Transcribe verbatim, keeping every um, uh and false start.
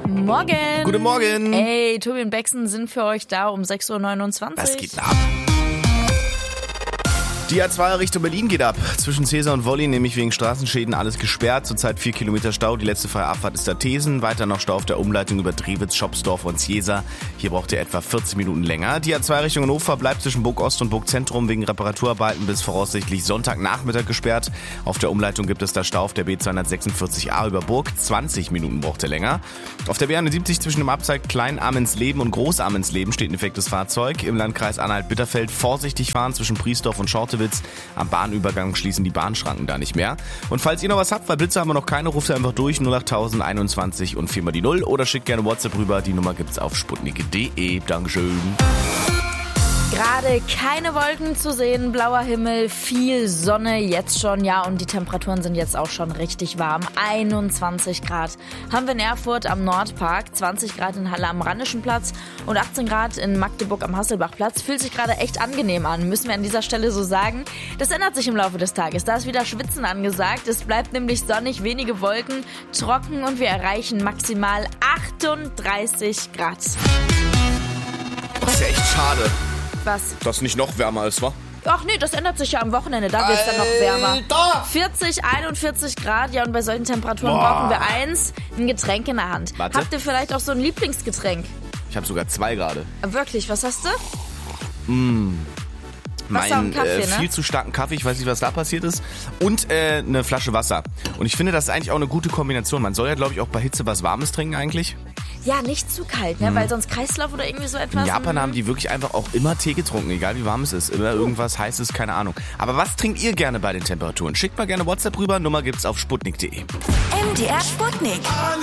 Morgen. Guten Morgen. Ey, Tobi und Bexen sind für euch da um sechs Uhr neunundzwanzig. Was geht denn ab? Die A zwei Richtung Berlin geht ab. Zwischen Cäsar und Wolli, nämlich wegen Straßenschäden, alles gesperrt. Zurzeit vier Kilometer Stau. Die letzte freie Abfahrt ist da Thesen. Weiter noch Stau auf der Umleitung über Drewitz, Schopsdorf und Ciesa. Hier braucht ihr etwa vierzehn Minuten länger. Die A zwei Richtung Hannover bleibt zwischen Burg Ost und Burg Zentrum wegen Reparaturarbeiten bis voraussichtlich Sonntagnachmittag gesperrt. Auf der Umleitung gibt es da Stau auf der B zweihundertsechsundvierzig a über Burg. zwanzig Minuten braucht ihr länger. Auf der B einundsiebzig zwischen dem Abzweig Klein-Ammensleben und Groß-Ammensleben steht ein defektes Fahrzeug. Im Landkreis Anhalt-Bitterfeld vorsichtig fahren zwischen Priesdorf und Schortewitz. Am Bahnübergang schließen die Bahnschranken da nicht mehr. Und falls ihr noch was habt, weil Blitze haben wir noch keine, ruft ihr einfach durch null acht tausend einundzwanzig und viermal die null oder schickt gerne WhatsApp rüber. Die Nummer gibt's auf sputnik punkt de. Dankeschön. Gerade keine Wolken zu sehen, blauer Himmel, viel Sonne jetzt schon, ja, und die Temperaturen sind jetzt auch schon richtig warm. einundzwanzig Grad haben wir in Erfurt am Nordpark, zwanzig Grad in Halle am Rheinischen Platz und achtzehn Grad in Magdeburg am Hasselbachplatz. Fühlt sich gerade echt angenehm an, müssen wir an dieser Stelle so sagen. Das ändert sich im Laufe des Tages, da ist wieder Schwitzen angesagt. Es bleibt nämlich sonnig, wenige Wolken, trocken und wir erreichen maximal achtunddreißig Grad. Das ist ja echt schade, Was? dass es nicht noch wärmer ist, wa? Ach nee, das ändert sich ja am Wochenende, da wird es dann noch wärmer. vierzig, einundvierzig Grad, ja, und bei solchen Temperaturen Boah. brauchen wir eins, ein Getränk in der Hand. Warte. Habt ihr vielleicht auch so ein Lieblingsgetränk? Ich habe sogar zwei gerade. Wirklich, was hast du? Mm. Wasser und Meinen Kaffee, äh, ne? viel zu starken Kaffee, ich weiß nicht, was da passiert ist. Und äh, eine Flasche Wasser. Und ich finde, das ist eigentlich auch eine gute Kombination. Man soll ja, glaube ich, auch bei Hitze was Warmes trinken eigentlich. Ja, nicht zu kalt, ne? Weil sonst Kreislauf oder irgendwie so etwas. In Japan haben die wirklich einfach auch immer Tee getrunken, egal wie warm es ist. Immer irgendwas Heißes, keine Ahnung. Aber was trinkt ihr gerne bei den Temperaturen? Schickt mal gerne WhatsApp rüber, Nummer gibt's auf sputnik punkt de. M D R Sputnik.